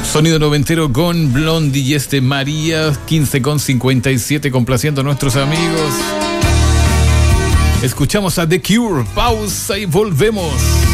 Sonido noventero con Blondie y María, 15:57, complaciendo a nuestros amigos. Escuchamos a The Cure, pausa y volvemos.